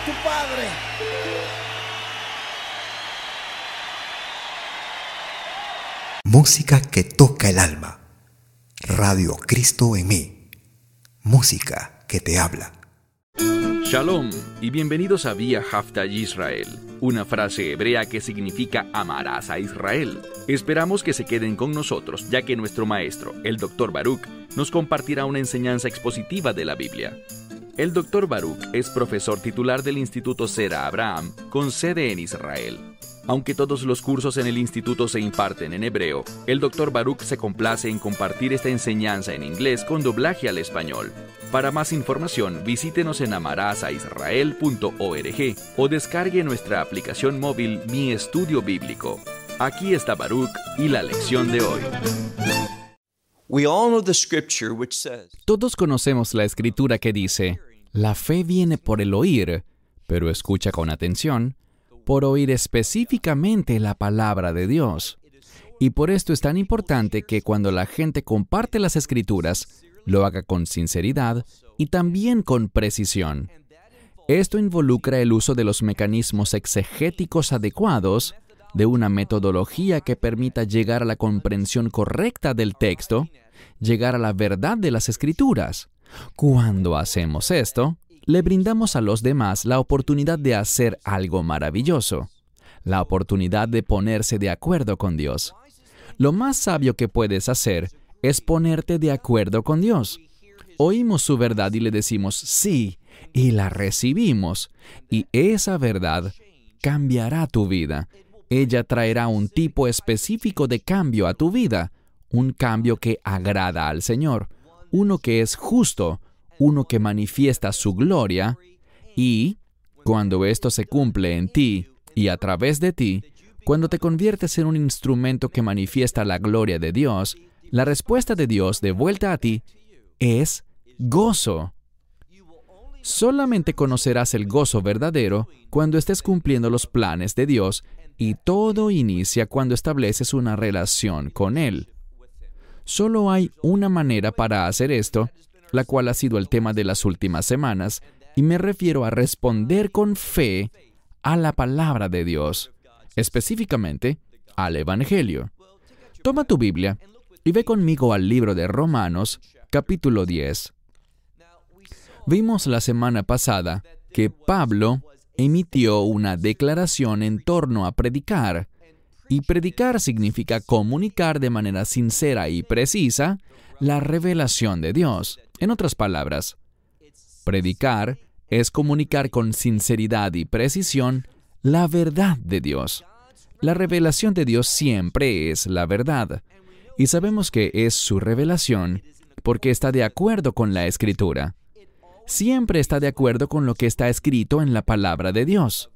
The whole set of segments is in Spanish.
tu Padre. Música que toca el alma. Radio Cristo en mí. Música que te habla. Shalom y bienvenidos a Vía Hafta Yisrael, una frase hebrea que significa amarás a Israel. Esperamos que se queden con nosotros, ya que nuestro maestro, el Dr. Baruch, nos compartirá una enseñanza expositiva de la Biblia. El Dr. Baruch es profesor titular del Instituto Zera Abraham, con sede en Israel. Aunque todos los cursos en el instituto se imparten en hebreo, el Dr. Baruch se complace en compartir esta enseñanza en inglés con doblaje al español. Para más información, visítenos en amarasaisrael.org o descargue nuestra aplicación móvil Mi Estudio Bíblico. Aquí está Baruch y la lección de hoy. Todos conocemos la escritura que dice: la fe viene por el oír, pero escucha con atención, por oír específicamente la palabra de Dios. Y por esto es tan importante que cuando la gente comparte las escrituras, lo haga con sinceridad y también con precisión. Esto involucra el uso de los mecanismos exegéticos adecuados, de una metodología que permita llegar a la comprensión correcta del texto, llegar a la verdad de las escrituras. Cuando hacemos esto, le brindamos a los demás la oportunidad de hacer algo maravilloso, la oportunidad de ponerse de acuerdo con Dios. Lo más sabio que puedes hacer es ponerte de acuerdo con Dios. Oímos su verdad y le decimos sí, y la recibimos, y esa verdad cambiará tu vida. Ella traerá un tipo específico de cambio a tu vida, un cambio que agrada al Señor, uno que es justo, uno que manifiesta su gloria, y cuando esto se cumple en ti y a través de ti, cuando te conviertes en un instrumento que manifiesta la gloria de Dios, la respuesta de Dios de vuelta a ti es gozo. Solamente conocerás el gozo verdadero cuando estés cumpliendo los planes de Dios, y todo inicia cuando estableces una relación con Él. Solo hay una manera para hacer esto, la cual ha sido el tema de las últimas semanas, y me refiero a responder con fe a la palabra de Dios, específicamente al Evangelio. Toma tu Biblia y ve conmigo al libro de Romanos, capítulo 10. Vimos la semana pasada que Pablo emitió una declaración en torno a predicar, y predicar significa comunicar de manera sincera y precisa la revelación de Dios. En otras palabras, predicar es comunicar con sinceridad y precisión la verdad de Dios. La revelación de Dios siempre es la verdad, y sabemos que es su revelación porque está de acuerdo con la Escritura. Siempre está de acuerdo con lo que está escrito en la palabra de Dios.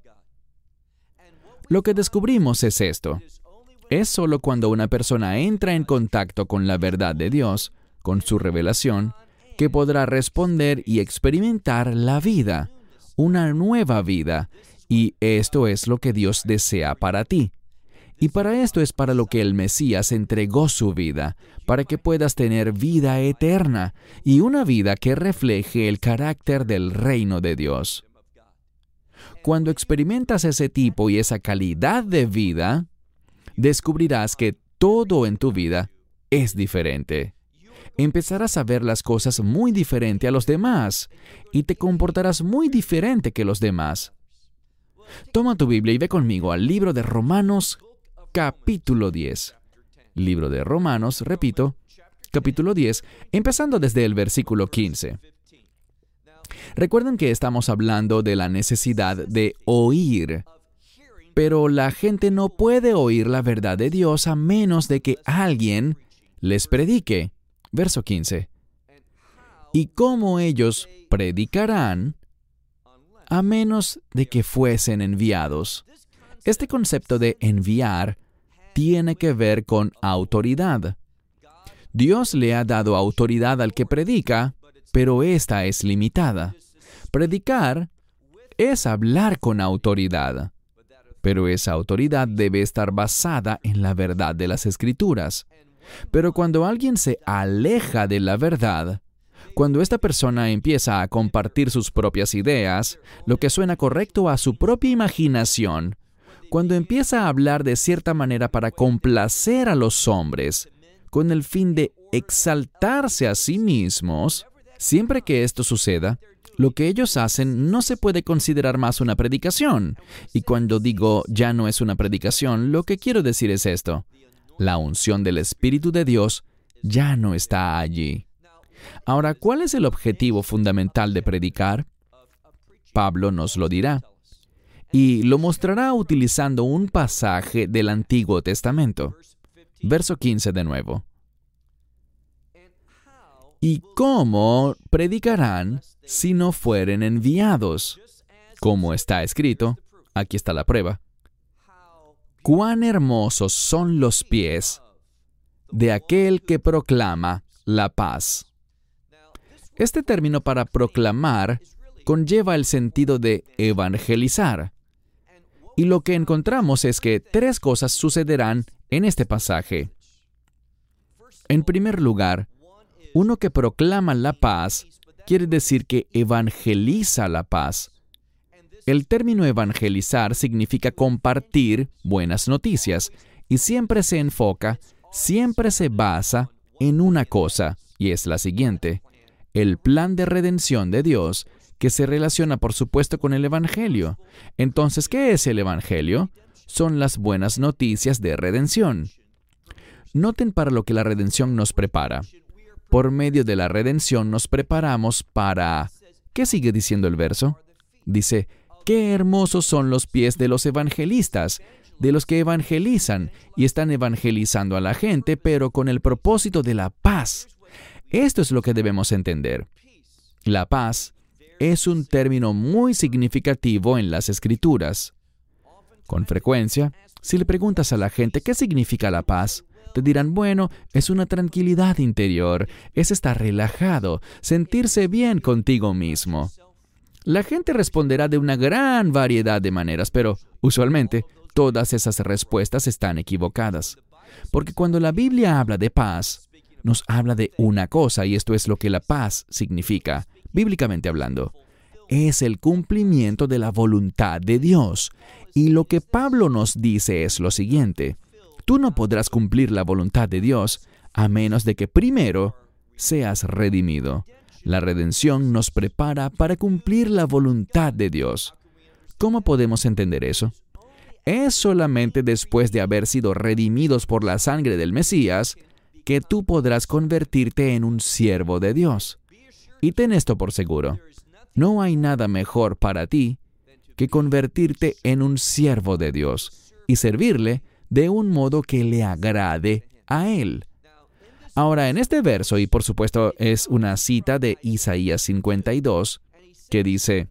Lo que descubrimos es esto. Es solo cuando una persona entra en contacto con la verdad de Dios, con su revelación, que podrá responder y experimentar la vida, una nueva vida, y esto es lo que Dios desea para ti. Y para esto es para lo que el Mesías entregó su vida, para que puedas tener vida eterna y una vida que refleje el carácter del reino de Dios. Cuando experimentas ese tipo y esa calidad de vida, descubrirás que todo en tu vida es diferente. Empezarás a ver las cosas muy diferente a los demás y te comportarás muy diferente que los demás. Toma tu Biblia y ve conmigo al libro de Romanos, capítulo 10. Libro de Romanos, repito, capítulo 10, empezando desde el versículo 15. Recuerden que estamos hablando de la necesidad de oír, pero la gente no puede oír la verdad de Dios a menos de que alguien les predique. Verso 15. ¿Y cómo ellos predicarán a menos de que fuesen enviados? Este concepto de enviar tiene que ver con autoridad. Dios le ha dado autoridad al que predica, pero esta es limitada. Predicar es hablar con autoridad, pero esa autoridad debe estar basada en la verdad de las Escrituras. Pero cuando alguien se aleja de la verdad, Cuando esta persona empieza a compartir sus propias ideas, lo que suena correcto a su propia imaginación, cuando empieza a hablar de cierta manera para complacer a los hombres, con el fin de exaltarse a sí mismos, siempre que esto suceda, lo que ellos hacen no se puede considerar más una predicación. Y cuando digo ya no es una predicación, lo que quiero decir es esto: la unción del Espíritu de Dios ya no está allí. Ahora, ¿cuál es el objetivo fundamental de predicar? Pablo nos lo dirá. Y lo mostrará utilizando un pasaje del Antiguo Testamento. Verso 15 de nuevo. ¿Y cómo predicarán si no fueren enviados? Como está escrito, aquí está la prueba. Cuán hermosos son los pies de aquel que proclama la paz. Este término para proclamar conlleva el sentido de evangelizar. Y lo que encontramos es que 3 cosas sucederán en este pasaje. En primer lugar, uno que proclama la paz quiere decir que evangeliza la paz. El término evangelizar significa compartir buenas noticias y siempre se enfoca, siempre se basa en una cosa, y es la siguiente: el plan de redención de Dios, que se relaciona, por supuesto, con el Evangelio. Entonces, ¿qué es el Evangelio? Son las buenas noticias de redención. Noten para lo que la redención nos prepara. Por medio de la redención nos preparamos para... ¿Qué sigue diciendo el verso? Dice, ¡qué hermosos son los pies de los evangelistas! De los que evangelizan y están evangelizando a la gente, pero con el propósito de la paz. Esto es lo que debemos entender. La paz es un término muy significativo en las Escrituras. Con frecuencia, si le preguntas a la gente qué significa la paz, te dirán, bueno, es una tranquilidad interior, es estar relajado, sentirse bien contigo mismo. La gente responderá de una gran variedad de maneras, pero usualmente todas esas respuestas están equivocadas. Porque cuando la Biblia habla de paz, nos habla de una cosa, y esto es lo que la paz significa, bíblicamente hablando. Es el cumplimiento de la voluntad de Dios. Y lo que Pablo nos dice es lo siguiente: tú no podrás cumplir la voluntad de Dios a menos de que primero seas redimido. La redención nos prepara para cumplir la voluntad de Dios. ¿Cómo podemos entender eso? Es solamente después de haber sido redimidos por la sangre del Mesías que tú podrás convertirte en un siervo de Dios. Y ten esto por seguro: no hay nada mejor para ti que convertirte en un siervo de Dios y servirle de un modo que le agrade a Él. Ahora, en este verso, y por supuesto es una cita de Isaías 52, que dice,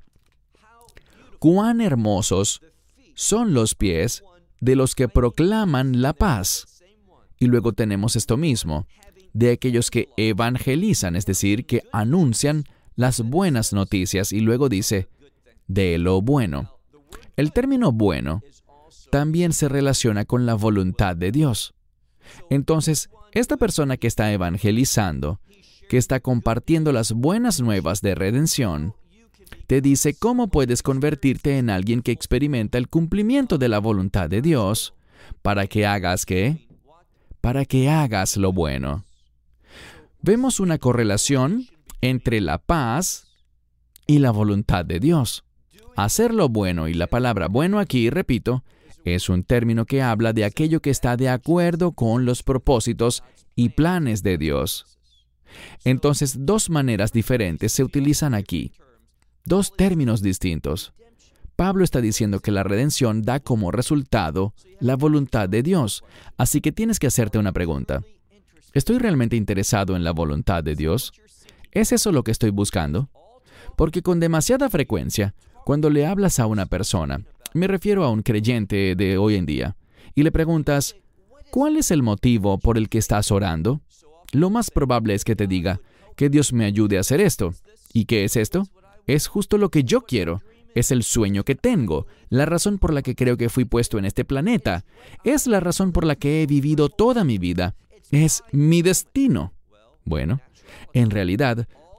«Cuán hermosos son los pies de los que proclaman la paz». Y luego tenemos esto mismo, de aquellos que evangelizan, es decir, que anuncian las buenas noticias, y luego dice, de lo bueno. El término bueno también se relaciona con la voluntad de Dios. Entonces, esta persona que está evangelizando, que está compartiendo las buenas nuevas de redención, te dice cómo puedes convertirte en alguien que experimenta el cumplimiento de la voluntad de Dios para que hagas ¿qué? Para que hagas lo bueno. Vemos una correlación entre la paz y la voluntad de Dios. Hacer lo bueno, y la palabra bueno aquí, repito, es un término que habla de aquello que está de acuerdo con los propósitos y planes de Dios. Entonces, 2 maneras diferentes se utilizan aquí. 2 términos distintos. Pablo está diciendo que la redención da como resultado la voluntad de Dios. Así que tienes que hacerte una pregunta. ¿Estoy realmente interesado en la voluntad de Dios? ¿Es eso lo que estoy buscando? Porque con demasiada frecuencia, cuando le hablas a una persona, me refiero a un creyente de hoy en día, y le preguntas, ¿cuál es el motivo por el que estás orando? Lo más probable es que te diga, que Dios me ayude a hacer esto. ¿Y qué es esto? Es justo lo que yo quiero. Es el sueño que tengo, la razón por la que creo que fui puesto en este planeta. Es la razón por la que he vivido toda mi vida. Es mi destino. Bueno, en realidad,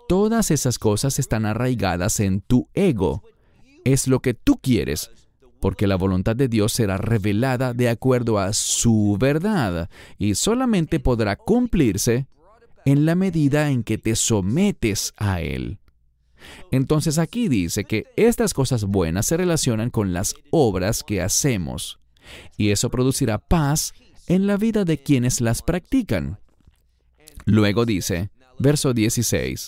Todas esas cosas están arraigadas en tu ego. Es lo que tú quieres, porque la voluntad de Dios será revelada de acuerdo a su verdad y solamente podrá cumplirse en la medida en que te sometes a Él. Entonces aquí dice que estas cosas buenas se relacionan con las obras que hacemos, y eso producirá paz en la vida de quienes las practican. Luego dice, verso 16,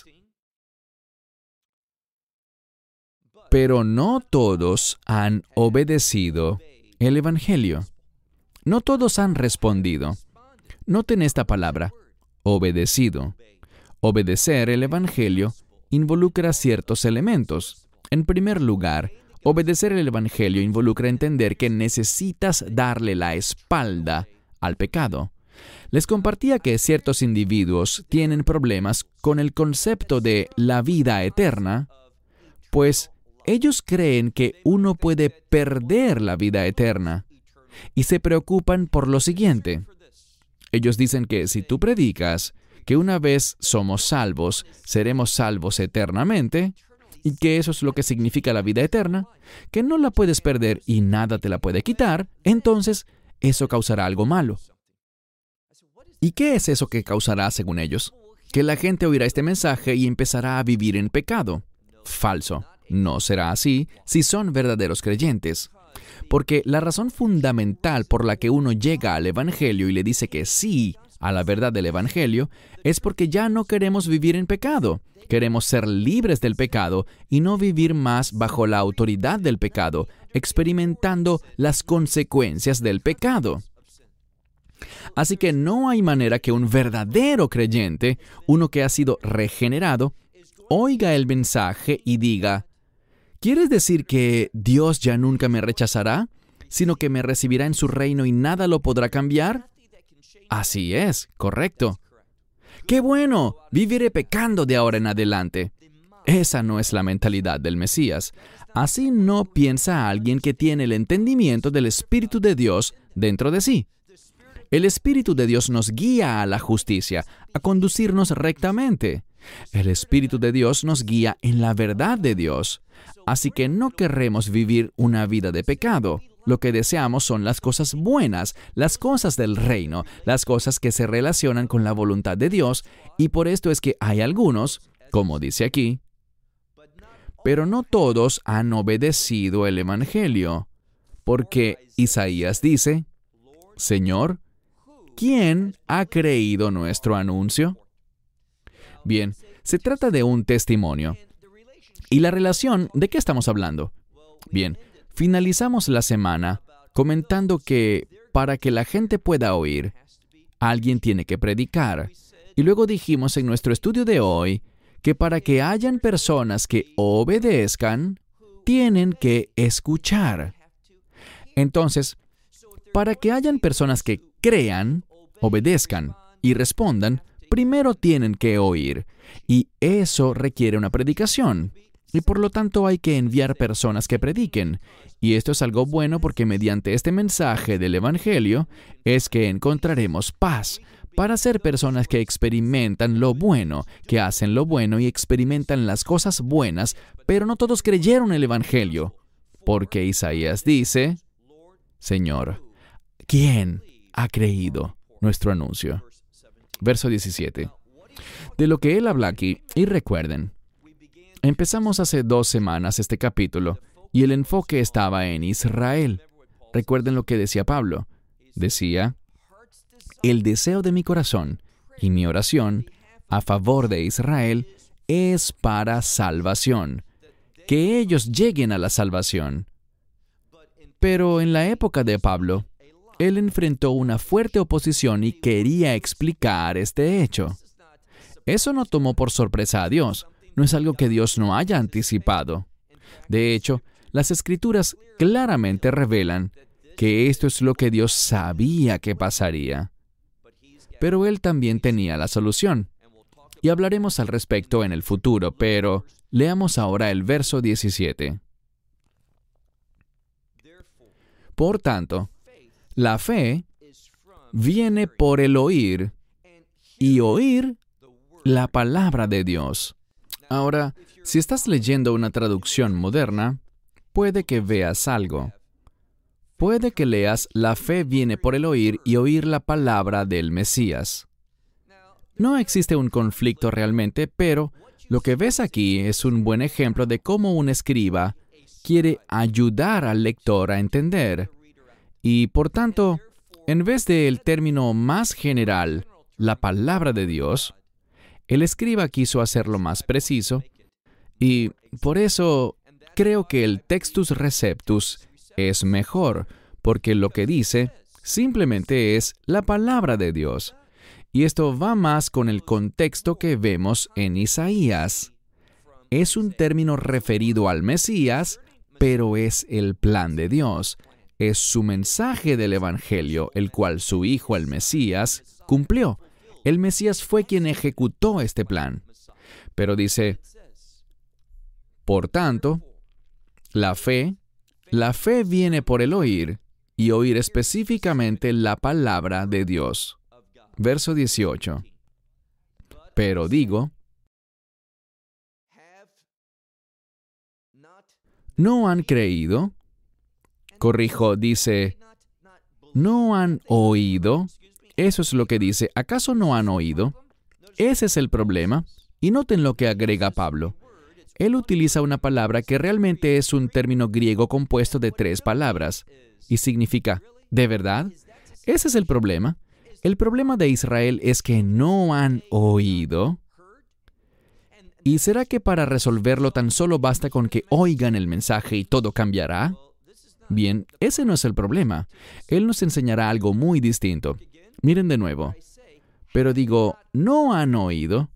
pero no todos han obedecido el Evangelio. No todos han respondido. Noten esta palabra, obedecido. Obedecer el Evangelio involucra ciertos elementos. En primer lugar, obedecer el Evangelio involucra entender que necesitas darle la espalda al pecado. Les compartía que ciertos individuos tienen problemas con el concepto de la vida eterna, pues ellos creen que uno puede perder la vida eterna y se preocupan por lo siguiente. Ellos dicen que si tú predicas que una vez somos salvos, seremos salvos eternamente, y que eso es lo que significa la vida eterna, que no la puedes perder y nada te la puede quitar, entonces eso causará algo malo. ¿Y qué es eso que causará según ellos? Que la gente oirá este mensaje y empezará a vivir en pecado. Falso. No será así si son verdaderos creyentes. Porque la razón fundamental por la que uno llega al Evangelio y le dice que sí a la verdad del Evangelio es porque ya no queremos vivir en pecado. Queremos ser libres del pecado y no vivir más bajo la autoridad del pecado, experimentando las consecuencias del pecado. Así que no hay manera que un verdadero creyente, uno que ha sido regenerado, oiga el mensaje y diga, ¿quieres decir que Dios ya nunca me rechazará, sino que me recibirá en su reino y nada lo podrá cambiar? Así es, correcto. ¡Qué bueno! Viviré pecando de ahora en adelante. Esa no es la mentalidad del Mesías. Así no piensa alguien que tiene el entendimiento del Espíritu de Dios dentro de sí. El Espíritu de Dios nos guía a la justicia, a conducirnos rectamente. El Espíritu de Dios nos guía en la verdad de Dios. Así que no queremos vivir una vida de pecado. Lo que deseamos son las cosas buenas, las cosas del reino, las cosas que se relacionan con la voluntad de Dios, y por esto es que hay algunos, como dice aquí, pero no todos han obedecido el Evangelio, porque Isaías dice, Señor, ¿quién ha creído nuestro anuncio? Bien, se trata de un testimonio. ¿Y la relación de qué estamos hablando? Bien, finalizamos la semana comentando que para que la gente pueda oír, alguien tiene que predicar. Y luego dijimos en nuestro estudio de hoy que para que hayan personas que obedezcan, tienen que escuchar. Entonces, para que hayan personas que crean, obedezcan y respondan, primero tienen que oír. Y eso requiere una predicación. Y por lo tanto hay que enviar personas que prediquen. Y esto es algo bueno porque mediante este mensaje del Evangelio es que encontraremos paz para ser personas que experimentan lo bueno, que hacen lo bueno y experimentan las cosas buenas, pero no todos creyeron el Evangelio. Porque Isaías dice, Señor, ¿quién ha creído nuestro anuncio? Verso 17. De lo que él habla aquí, y recuerden, empezamos hace 2 semanas este capítulo y el enfoque estaba en Israel. Recuerden lo que decía Pablo. Decía, el deseo de mi corazón y mi oración a favor de Israel es para salvación, que ellos lleguen a la salvación. Pero en la época de Pablo, él enfrentó una fuerte oposición y quería explicar este hecho. Eso no tomó por sorpresa a Dios. No es algo que Dios no haya anticipado. De hecho, las Escrituras claramente revelan que esto es lo que Dios sabía que pasaría. Pero Él también tenía la solución. Y hablaremos al respecto en el futuro, pero leamos ahora el verso 17. Por tanto, la fe viene por el oír, y oír la palabra de Dios. Ahora, si estás leyendo una traducción moderna, puede que veas algo. Puede que leas «La fe viene por el oír y oír la palabra del Mesías». No existe un conflicto realmente, pero lo que ves aquí es un buen ejemplo de cómo un escriba quiere ayudar al lector a entender. Y, por tanto, en vez del término más general, la palabra de Dios, el escriba quiso hacerlo más preciso, y por eso creo que el Textus Receptus es mejor, porque lo que dice simplemente es la palabra de Dios. Y esto va más con el contexto que vemos en Isaías. Es un término referido al Mesías, pero es el plan de Dios. Es su mensaje del Evangelio, el cual su Hijo, el Mesías, cumplió. El Mesías fue quien ejecutó este plan. Pero dice, por tanto, la fe viene por el oír, y oír específicamente la palabra de Dios. Verso 18. Pero digo, ¿no han creído? Corrijo, dice, ¿no han oído? Eso es lo que dice. ¿Acaso no han oído? Ese es el problema. Y noten lo que agrega Pablo. Él utiliza una palabra que realmente es un término griego compuesto de 3 palabras. Y significa, ¿de verdad? Ese es el problema. El problema de Israel es que no han oído. ¿Y será que para resolverlo tan solo basta con que oigan el mensaje y todo cambiará? Bien, ese no es el problema. Él nos enseñará algo muy distinto. Miren de nuevo. Pero digo, ¿no han oído?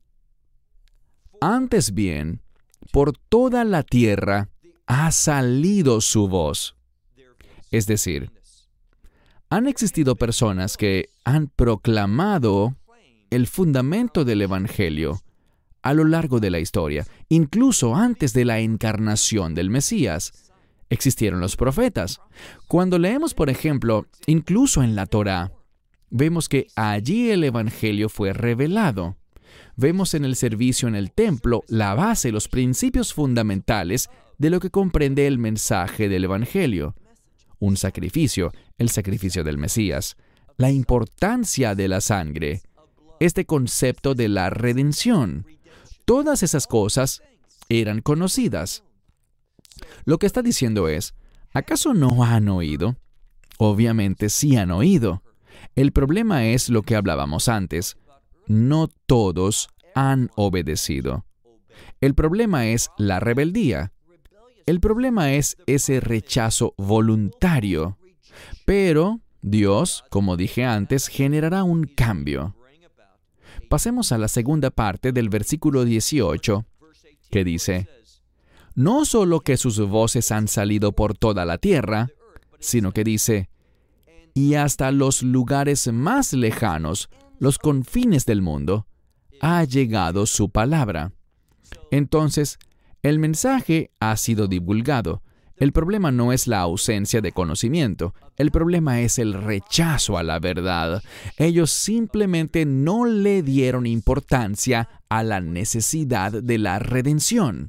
Antes bien, por toda la tierra ha salido su voz. Es decir, han existido personas que han proclamado el fundamento del Evangelio a lo largo de la historia, incluso antes de la encarnación del Mesías. Existieron los profetas. Cuando leemos, por ejemplo, incluso en la Torá, vemos que allí el Evangelio fue revelado. Vemos en el servicio en el templo la base, los principios fundamentales de lo que comprende el mensaje del Evangelio. Un sacrificio, el sacrificio del Mesías, la importancia de la sangre, este concepto de la redención. Todas esas cosas eran conocidas. Lo que está diciendo es, ¿acaso no han oído? Obviamente sí han oído. El problema es lo que hablábamos antes. No todos han obedecido. El problema es la rebeldía. El problema es ese rechazo voluntario. Pero Dios, como dije antes, generará un cambio. Pasemos a la segunda parte del versículo 18, que dice, no solo que sus voces han salido por toda la tierra, sino que dice, y hasta los lugares más lejanos, los confines del mundo, ha llegado su palabra. Entonces, el mensaje ha sido divulgado. El problema no es la ausencia de conocimiento. El problema es el rechazo a la verdad. Ellos simplemente no le dieron importancia a la necesidad de la redención.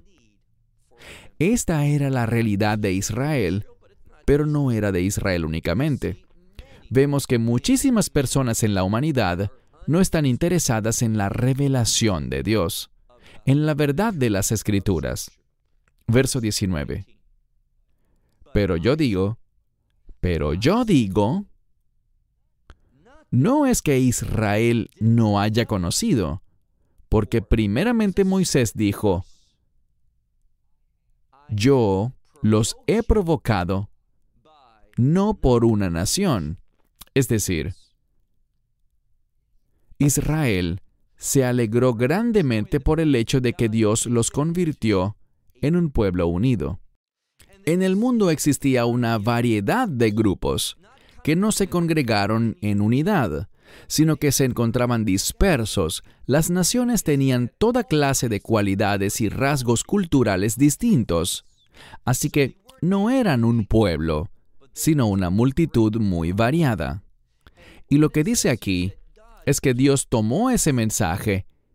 Esta era la realidad de Israel, pero no era de Israel únicamente. Vemos que muchísimas personas en la humanidad no están interesadas en la revelación de Dios, en la verdad de las Escrituras. Verso 19. Pero yo digo, no es que Israel no haya conocido, porque primeramente Moisés dijo, yo los he provocado no por una nación. Es decir, Israel se alegró grandemente por el hecho de que Dios los convirtió en un pueblo unido. En el mundo existía una variedad de grupos que no se congregaron en unidad, sino que se encontraban dispersos. Las naciones tenían toda clase de cualidades y rasgos culturales distintos. Así que no eran un pueblo, sino una multitud muy variada. Y lo que dice aquí es que Dios tomó ese mensaje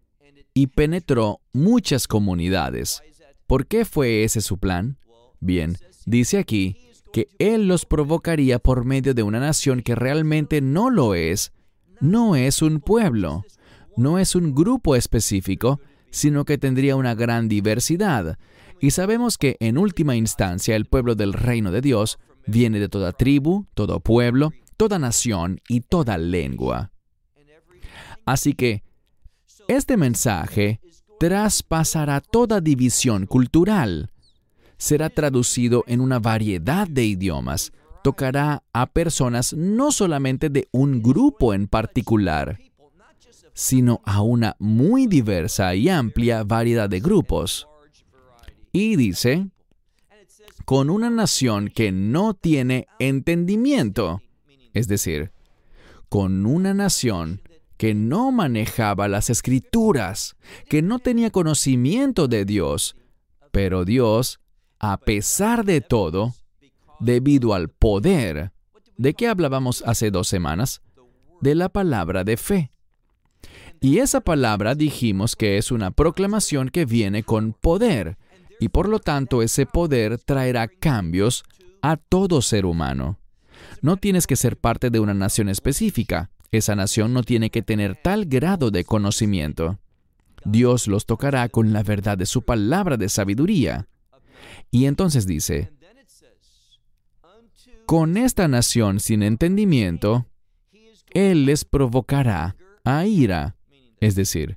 y penetró muchas comunidades. ¿Por qué fue ese su plan? Bien, dice aquí que Él los provocaría por medio de una nación que realmente no lo es. No es un pueblo, no es un grupo específico, sino que tendría una gran diversidad. Y sabemos que en última instancia el pueblo del reino de Dios viene de toda tribu, todo pueblo, toda nación y toda lengua. Así que este mensaje traspasará toda división cultural. Será traducido en una variedad de idiomas. Tocará a personas no solamente de un grupo en particular, sino a una muy diversa y amplia variedad de grupos. Y dice, con una nación que no tiene entendimiento, es decir, con una nación que no manejaba las Escrituras, que no tenía conocimiento de Dios, pero Dios, a pesar de todo, debido al poder, ¿de qué hablábamos hace 2 semanas? De la palabra de fe. Y esa palabra dijimos que es una proclamación que viene con poder, y por lo tanto ese poder traerá cambios a todo ser humano. No tienes que ser parte de una nación específica. Esa nación no tiene que tener tal grado de conocimiento. Dios los tocará con la verdad de su palabra de sabiduría. Y entonces dice, con esta nación sin entendimiento, Él les provocará a ira. Es decir,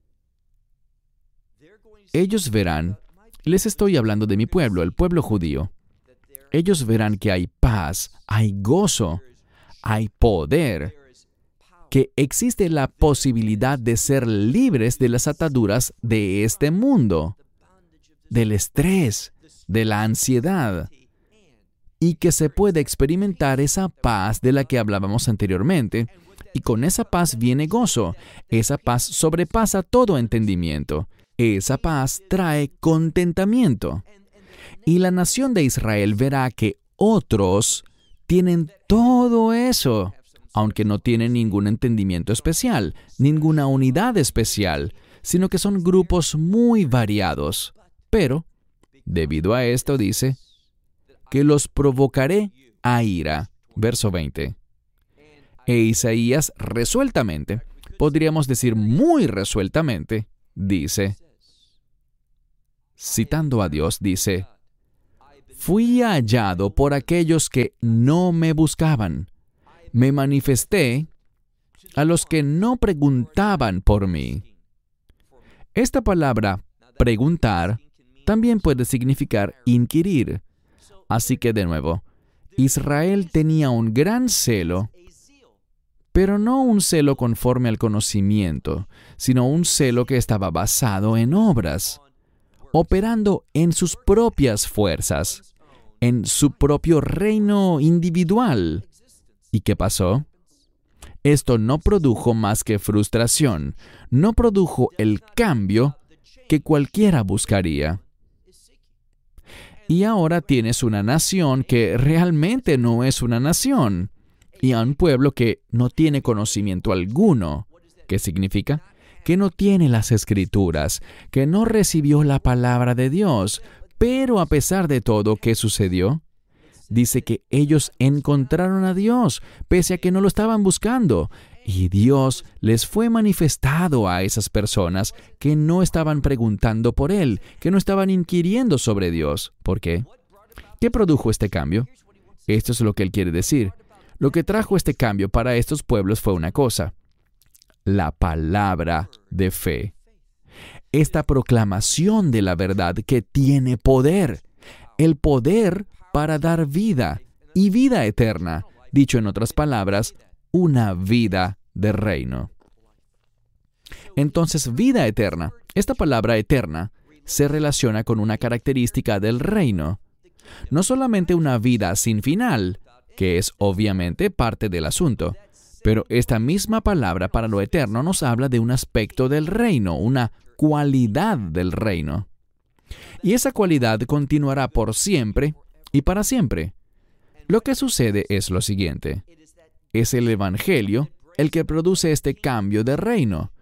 ellos verán, les estoy hablando de mi pueblo, el pueblo judío. Ellos verán que hay paz, hay gozo, hay poder, que existe la posibilidad de ser libres de las ataduras de este mundo, del estrés, de la ansiedad, y que se puede experimentar esa paz de la que hablábamos anteriormente, y con esa paz viene gozo. Esa paz sobrepasa todo entendimiento. Esa paz trae contentamiento. Y la nación de Israel verá que otros tienen todo eso, aunque no tienen ningún entendimiento especial, ninguna unidad especial, sino que son grupos muy variados. Pero, debido a esto, dice, que los provocaré a ira. Verso 20. E Isaías resueltamente, podríamos decir muy resueltamente, dice, citando a Dios, dice, fui hallado por aquellos que no me buscaban. Me manifesté a los que no preguntaban por mí. Esta palabra, preguntar, también puede significar inquirir. Así que, de nuevo, Israel tenía un gran celo, pero no un celo conforme al conocimiento, sino un celo que estaba basado en obras, operando en sus propias fuerzas, en su propio reino individual. ¿Y qué pasó? Esto no produjo más que frustración, no produjo el cambio que cualquiera buscaría. Y ahora tienes una nación que realmente no es una nación, y a un pueblo que no tiene conocimiento alguno. ¿Qué significa? Que no tiene las Escrituras, que no recibió la palabra de Dios. Pero a pesar de todo, ¿qué sucedió? Dice que ellos encontraron a Dios, pese a que no lo estaban buscando. Y Dios les fue manifestado a esas personas que no estaban preguntando por Él, que no estaban inquiriendo sobre Dios. ¿Por qué? ¿Qué produjo este cambio? Esto es lo que Él quiere decir. Lo que trajo este cambio para estos pueblos fue una cosa: la palabra de fe. Esta proclamación de la verdad que tiene poder. El poder para dar vida y vida eterna. Dicho en otras palabras, una vida de reino. Entonces, vida eterna. Esta palabra eterna se relaciona con una característica del reino. No solamente una vida sin final, que es obviamente parte del asunto, pero esta misma palabra para lo eterno nos habla de un aspecto del reino, una cualidad del reino. Y esa cualidad continuará por siempre y para siempre. Lo que sucede es lo siguiente. Es el Evangelio el que produce este cambio de reino.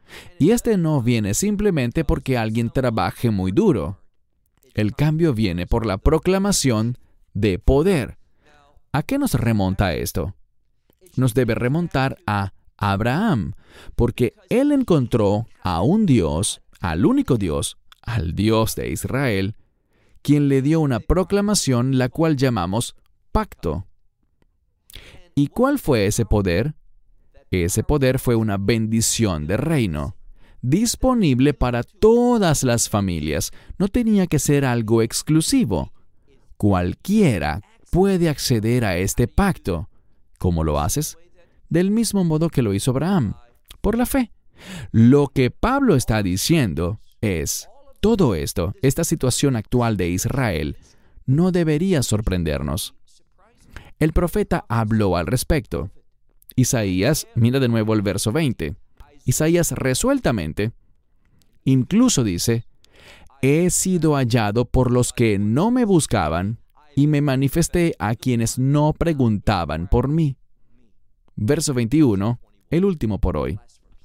Y este no viene simplemente porque alguien trabaje muy duro. El cambio viene por la proclamación de poder. ¿A qué nos remonta esto? Nos debe remontar a Abraham, porque él encontró a un Dios, al único Dios, al Dios de Israel, quien le dio una proclamación la cual llamamos pacto. ¿Y cuál fue ese poder? Ese poder fue una bendición de reino, disponible para todas las familias. No tenía que ser algo exclusivo. Cualquiera puede acceder a este pacto. ¿Cómo lo haces? Del mismo modo que lo hizo Abraham, por la fe. Lo que Pablo está diciendo es, todo esto, esta situación actual de Israel, no debería sorprendernos. El profeta habló al respecto. Isaías, mira de nuevo el verso 20. Isaías resueltamente, incluso dice, he sido hallado por los que no me buscaban y me manifesté a quienes no preguntaban por mí. Verso 21, el último por hoy.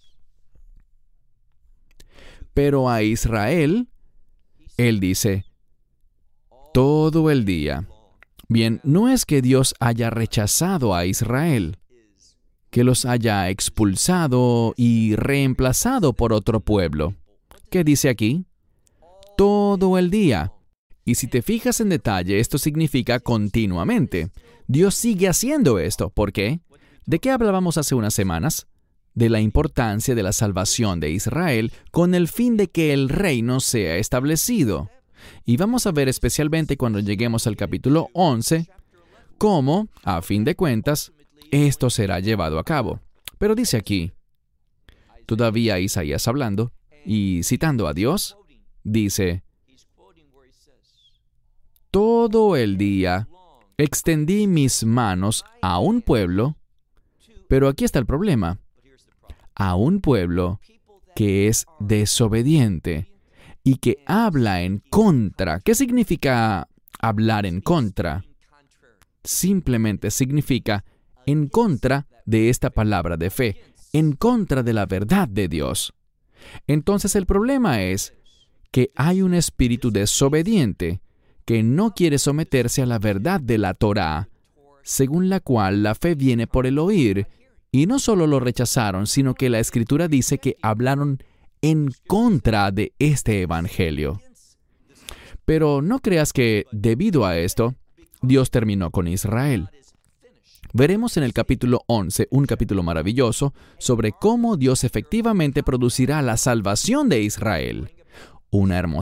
Pero a Israel, él dice, todo el día. Bien, no es que Dios haya rechazado a Israel, que los haya expulsado y reemplazado por otro pueblo. ¿Qué dice aquí? Todo el día. Y si te fijas en detalle, esto significa continuamente. Dios sigue haciendo esto. ¿Por qué? ¿De qué hablábamos hace unas semanas? De la importancia de la salvación de Israel con el fin de que el reino sea establecido. Y vamos a ver especialmente cuando lleguemos al capítulo 11, cómo, a fin de cuentas, esto será llevado a cabo. Pero dice aquí, todavía Isaías hablando y citando a Dios, dice, todo el día extendí mis manos a un pueblo, pero aquí está el problema, a un pueblo que es desobediente y que habla en contra. ¿Qué significa hablar en contra? Simplemente significa en contra de esta palabra de fe, en contra de la verdad de Dios. Entonces el problema es que hay un espíritu desobediente que no quiere someterse a la verdad de la Torá, según la cual la fe viene por el oír, y no solo lo rechazaron, sino que la Escritura dice que hablaron en contra de este evangelio. Pero no creas que, debido a esto, Dios terminó con Israel. Veremos en el capítulo 11, un capítulo maravilloso, sobre cómo Dios efectivamente producirá la salvación de Israel. Una hermosa